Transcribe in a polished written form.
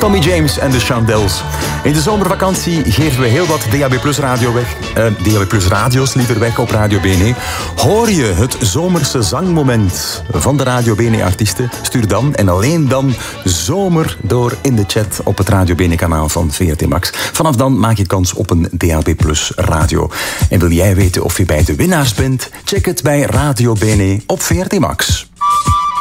Tommy James en de Chandels. In de zomervakantie geven we heel wat DAB Plus radio weg. DAB Plus radio's liever weg op Radio BNE. Hoor je het zomerse zangmoment van de Radio BNE artiesten? Stuur dan en alleen dan zomer door in de chat op het Radio BNE kanaal van VRT Max. Vanaf dan maak je kans op een DAB Plus radio. En wil jij weten of je bij de winnaars bent? Check het bij Radio BNE op VRT Max.